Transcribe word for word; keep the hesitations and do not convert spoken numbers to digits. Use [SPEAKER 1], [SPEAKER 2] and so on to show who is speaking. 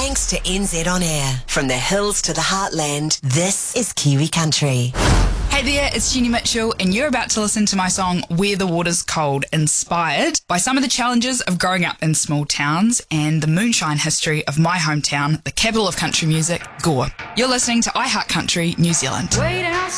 [SPEAKER 1] Thanks to N Z On Air. From the hills to the heartland, this is Kiwi Country.
[SPEAKER 2] Hey there, it's Jenny Mitchell, and you're about to listen to my song Where the Water's Cold, inspired by some of the challenges of growing up in small towns and the moonshine history of my hometown, the capital of country music, Gore. You're listening to iHeart Country, New Zealand.